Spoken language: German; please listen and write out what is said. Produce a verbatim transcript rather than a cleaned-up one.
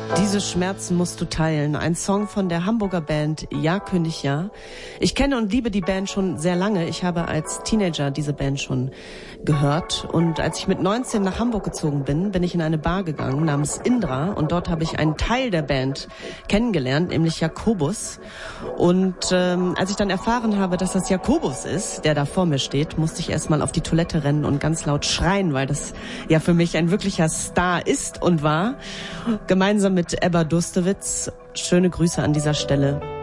Diese Schmerzen musst du teilen. Ein Song von der Hamburger Band Ja König Ja. Ich kenne und liebe die Band schon sehr lange. Ich habe als Teenager diese Band schon gehört. Und als ich mit neunzehn nach Hamburg gezogen bin, bin ich in eine Bar gegangen namens Indra. Und dort habe ich einen Teil der Band kennengelernt, nämlich Jakobus. Und ähm, als ich dann erfahren habe, dass das Jakobus ist, der da vor mir steht, musste ich erstmal auf die Toilette rennen und ganz laut schreien, weil das ja für mich ein wirklicher Star ist und war. Gemeinsam mit Ebba Dustewitz. Schöne Grüße an dieser Stelle.